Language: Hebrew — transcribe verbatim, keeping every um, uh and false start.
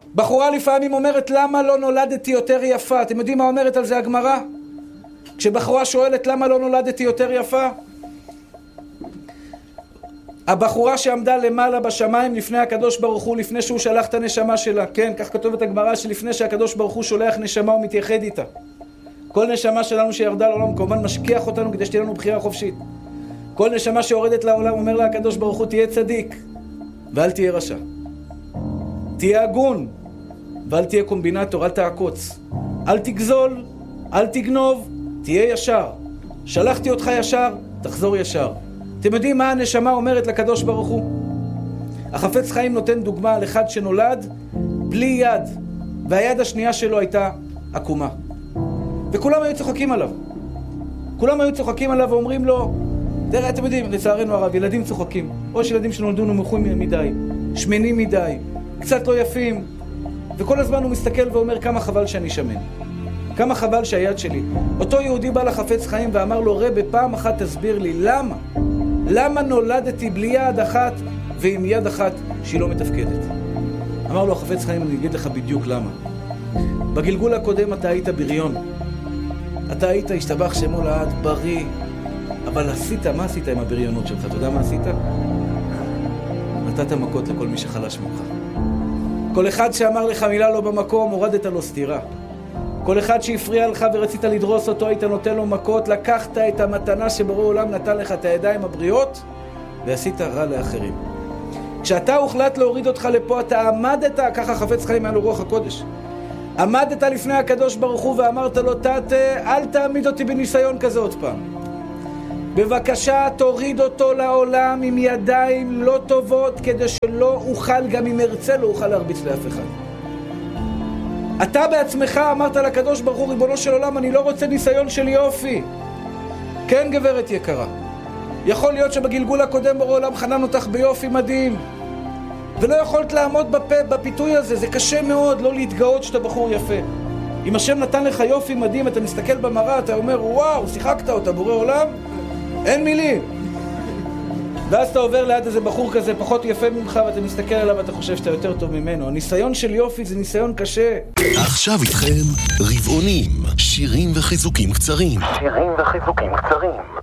בחורה לפעמים אומרת, למה לא נולדתי יותר יפה? אתם יודעים מה אומרת על זה הגמרא? כשבחורה שואלת, למה לא נולדתי יותר יפה? הבחורה שעמדה למעלה בשמיים לפני הקדוש ברוך הוא, לפני שהוא שלח את הנשמה שלה, כן, כך כתובת הגמרא, שלפני שהקדוש ברוך הוא שולח נשמה הוא מתייחד איתה. כל נשמה שלנו שירדה לעולם, כמובן משכיח אותנו כדי שתהיה לנו בחירה חופשית. כל נשמה שיורדת לעולם אומר לה הקדוש ברוך הוא, תהיה צדיק ואל תהיה רשע. תהיה הגון ואל תהיה קומבינטור, אל תעקוץ. אל תגזול, אל תגנוב, תהיה ישר. שלחתי אותך ישר, תחזור ישר. אתם יודעים מה הנשמה אומרת לקדוש ברוך הוא? החפץ חיים נותן דוגמה על אחד שנולד בלי יד, והיד השנייה שלו הייתה עקומה. וכולם היו צוחקים עליו. כולם היו צוחקים עליו ואומרים לו, תראה, אתם יודעים, לצערנו הרב, ילדים צוחקים. או שילדים שנולדו נמוכים מדי, שמנים מדי, קצת לא יפים. וכל הזמן הוא מסתכל ואומר, כמה חבל שאני שמן. כמה חבל שהיד שלי. אותו יהודי בא לחפץ חיים ואמר לו, רבי, פעם אחת תסביר לי, למה? למה נולדתי בלי יד אחת ועם יד אחת שהיא לא מתפקדת? אמר לו החפץ חיים, אני אגיד לך בדיוק למה. בגלגול הקודם אתה היית בריון. אתה היית, השתבח שמו לעד, בריא. אבל עשית, מה עשית עם הבריונות שלך? אתה יודע מה עשית? נתת מכות לכל מי שחלש ממך. כל אחד שאמר לך מילה לא במקום, הורדת לו סתירה. כל אחד שהפריע לך ורצית לדרוס אותו, היית נותן לו מכות, לקחת את המתנה שבורא עולם נתן לך את הידיים הבריאות, ועשית רע לאחרים. כשאתה הוחלט להוריד אותך לפה, אתה עמדת, ככה חפץ חיים היה לו רוח הקודש, עמדת לפני הקדוש ברוך הוא ואמרת לו, תת, אל תעמיד אותי בניסיון כזה עוד פעם. בבקשה תוריד אותו לעולם עם ידיים לא טובות, כדי שלא אוכל, גם אם ארצה לא אוכל להרביץ לאף אחד. אתה בעצמך אמרת לקדוש ברוך הוא, ריבונו של עולם, אני לא רוצה ניסיון של יופי. כן, גברת יקרה. יכול להיות שבגלגול הקודם ברוך העולם חנן אותך ביופי מדהים. ולא יכולת לעמוד בפה, בפיתוי הזה. זה קשה מאוד לא להתגאות שאתה בחור יפה. אם השם נתן לך יופי מדהים, אתה מסתכל במראה, אתה אומר, וואו, שיחקת אותה, בורא עולם. אין מילים. ואז אתה עובר ליד איזה בחור כזה פחות יפה ממך, ואתה מסתכל עליו ואתה חושב שאתה יותר טוב ממנו. הניסיון של יופי זה ניסיון קשה. עכשיו איתכם רבעונים, שירים וחיזוקים קצרים. שירים וחיזוקים קצרים.